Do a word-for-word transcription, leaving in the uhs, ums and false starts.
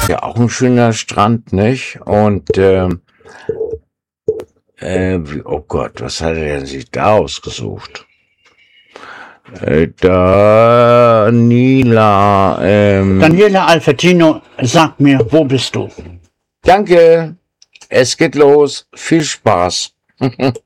Ja, auch ein schöner Strand, nicht? Und, ähm, äh, wie- oh Gott, was hat er denn sich da ausgesucht? Äh, Daniela, ähm, Daniela Albertino, sag mir, wo bist du? danke, es geht los, viel Spaß.